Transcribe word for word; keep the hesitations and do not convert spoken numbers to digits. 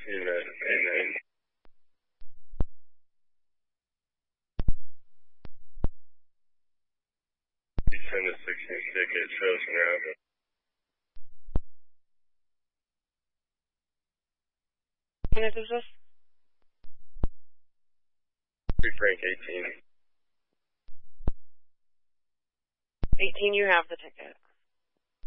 You know, amen. You send a sixteen ticket, shows around it. What minute is this? Street Frank eighteen. eighteen, you have the ticket.